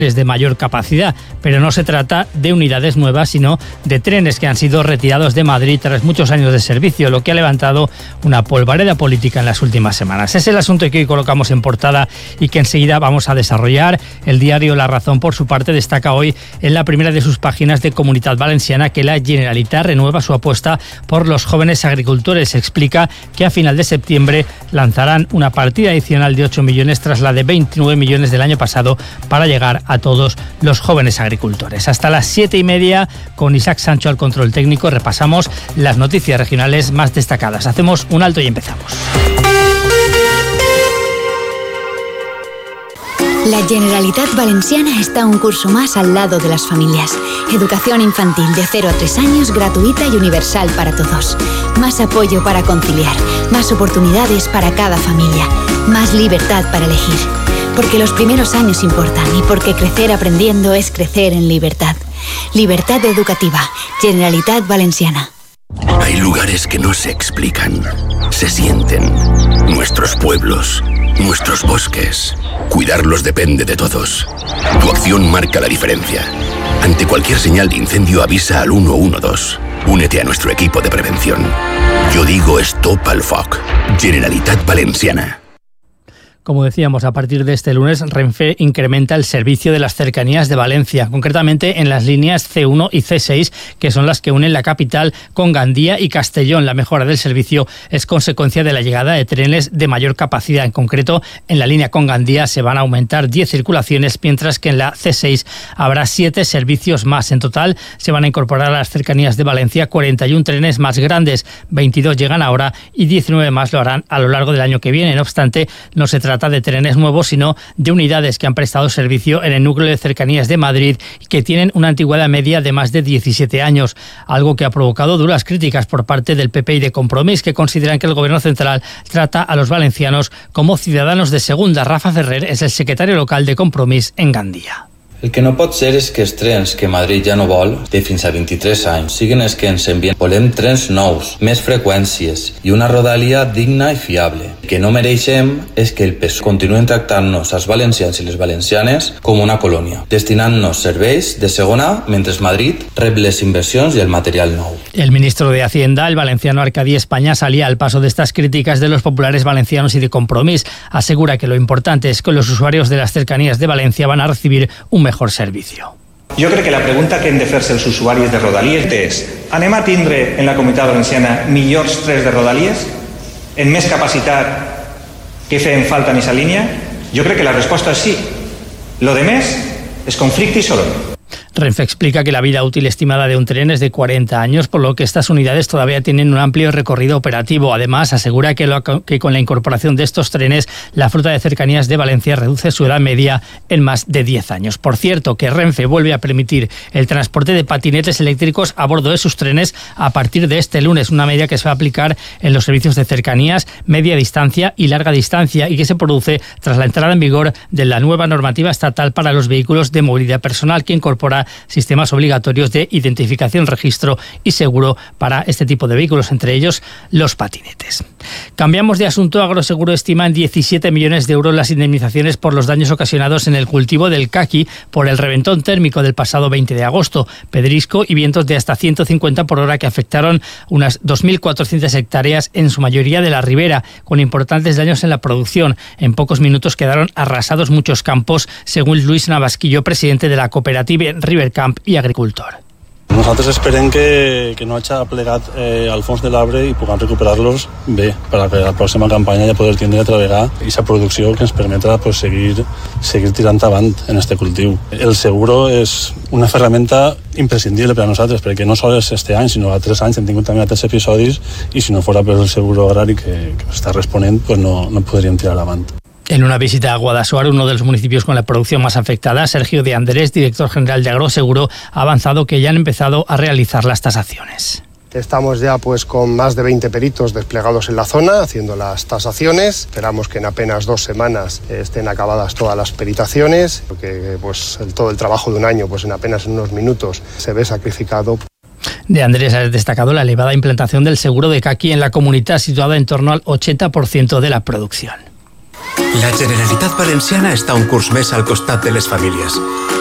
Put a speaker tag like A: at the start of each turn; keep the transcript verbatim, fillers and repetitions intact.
A: de mayor capacidad, pero no se trata de unidades nuevas, sino de trenes que han sido retirados de Madrid tras muchos años de servicio, lo que ha levantado una polvareda política en las últimas semanas. Es el asunto que hoy colocamos en portada y que enseguida vamos a desarrollar. El diario La Razón, por su parte, destaca hoy en la primera de sus páginas de Comunitat Valenciana que la Generalitat renueva su apuesta por los jóvenes agricultores. Explica que a final de septiembre lanzarán una partida adicional de ocho millones tras la de veintinueve millones del año pasado para llegar a a todos los jóvenes agricultores. Hasta las siete y media, con Isaac Sancho al control técnico, repasamos las noticias regionales más destacadas. Hacemos un alto y empezamos.
B: La Generalitat Valenciana está un curso más al lado de las familias. Educación infantil de cero a tres años, gratuita y universal para todos. Más apoyo para conciliar, más oportunidades para cada familia, más libertad para elegir. Porque los primeros años importan y porque crecer aprendiendo es crecer en libertad. Libertad educativa. Generalitat Valenciana.
C: Hay lugares que no se explican, se sienten. Nuestros pueblos, nuestros bosques. Cuidarlos depende de todos. Tu acción marca la diferencia. Ante cualquier señal de incendio, avisa al uno uno dos. Únete a nuestro equipo de prevención. Yo digo stop al foc. Generalitat Valenciana.
A: Como decíamos, a partir de este lunes, Renfe incrementa el servicio de las cercanías de Valencia, concretamente en las líneas ce uno y ce seis, que son las que unen la capital con Gandía y Castellón. La mejora del servicio es consecuencia de la llegada de trenes de mayor capacidad. En concreto, en la línea con Gandía se van a aumentar diez circulaciones, mientras que en la ce seis habrá siete servicios más. En total, se van a incorporar a las cercanías de Valencia cuarenta y uno trenes más grandes, veintidós llegan ahora y diecinueve más lo harán a lo largo del año que viene. No obstante, no se trata de trenes nuevos, sino de unidades que han prestado servicio en el núcleo de cercanías de Madrid y que tienen una antigüedad media de más de diecisiete años, algo que ha provocado duras críticas por parte del P P y de Compromís, que consideran que el Gobierno central trata a los valencianos como ciudadanos de segunda. Rafa Ferrer es el secretario local de Compromís en Gandía.
D: El que no pot ser és que els trens que Madrid ja no vol, de fins a vint-i-tres anys, siguin els que ens envien. Volem trens nous, més freqüències i una rodalia digna i fiable. El que no mereixem és que el P S O E continuen tractant-nos als valencians i les valencianes com una colònia, destinant-nos serveis de segona mentre Madrid rep les inversions i el material nou.
A: El ministro de Hacienda, el valenciano Arcadi España, salía al paso de estas críticas de los populares valencianos y de Compromís. Asegura que lo importante es que los usuarios de las cercanías de Valencia van a recibir un mejor servicio.
E: Jo crec que la pregunta que hem de fer-se els usuaris de Rodalies és: anem a tindre en la Comunitat Valenciana millors trens de Rodalies? En més capacitat que feien falta en aquesta línia? Jo crec que la resposta és sí. Lo de més és conflicte i soroll.
A: Renfe explica que la vida útil estimada de un tren es de cuarenta años, por lo que estas unidades todavía tienen un amplio recorrido operativo. Además, asegura que, lo, que con la incorporación de estos trenes, la flota de cercanías de Valencia reduce su edad media en más de diez años. Por cierto, que Renfe vuelve a permitir el transporte de patinetes eléctricos a bordo de sus trenes a partir de este lunes, una medida que se va a aplicar en los servicios de cercanías, media distancia y larga distancia, y que se produce tras la entrada en vigor de la nueva normativa estatal para los vehículos de movilidad personal, que incorpora sistemas obligatorios de identificación, registro y seguro para este tipo de vehículos, entre ellos los patinetes. Cambiamos de asunto. Agroseguro estima en diecisiete millones de euros las indemnizaciones por los daños ocasionados en el cultivo del caqui por el reventón térmico del pasado veinte de agosto, pedrisco y vientos de hasta ciento cincuenta por hora que afectaron unas dos mil cuatrocientas hectáreas, en su mayoría de la ribera, con importantes daños en la producción. En pocos minutos quedaron arrasados muchos campos, según Luis Navasquillo, presidente de la cooperativa Rivercamp i agricultor.
F: Nosaltres esperem que, que no hagi plegat eh, al fons de l'arbre i puguem recuperar-los bé, perquè la pròxima campanya ja poder tindre altra vegada aquesta producció que ens permetrà pues, seguir, seguir tirant avant en este cultiu. El seguro és una ferramenta imprescindible per a nosaltres, perquè no sols este any, sinó a tres anys hem tingut també altres episodis i si no fora per el seguro agrari que, que està responent, pues no, no podríem tirar avant.
A: En una visita a Guadassuar, uno de los municipios con la producción más afectada, Sergio de Andrés, director general de Agroseguro, ha avanzado que ya han empezado a realizar las tasaciones.
G: Estamos ya pues con más de veinte peritos desplegados en la zona haciendo las tasaciones. Esperamos que en apenas dos semanas estén acabadas todas las peritaciones, porque pues el, todo el trabajo de un año pues en apenas unos minutos se ve sacrificado.
A: De Andrés ha destacado la elevada implantación del seguro de caqui en la comunidad, situada en torno al ochenta por ciento de la producción.
H: La Generalitat Valenciana està un curs més al costat de les famílies.